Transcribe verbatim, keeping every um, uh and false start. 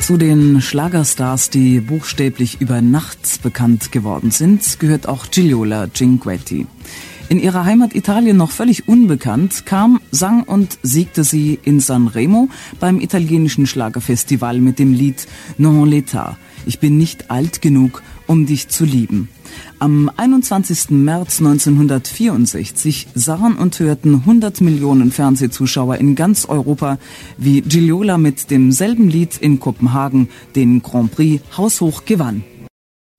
Zu den Schlagerstars, die buchstäblich über Nacht bekannt geworden sind, gehört auch Gigliola Cinquetti. In ihrer Heimat Italien noch völlig unbekannt, kam, sang und siegte sie in Sanremo beim italienischen Schlagerfestival mit dem Lied Non l'età. Ich bin nicht alt genug, um dich zu lieben. Am einundzwanzigsten März neunzehnhundertvierundsechzig sahen und hörten hundert Millionen Fernsehzuschauer in ganz Europa, wie Gigliola mit demselben Lied in Kopenhagen den Grand Prix haushoch gewann.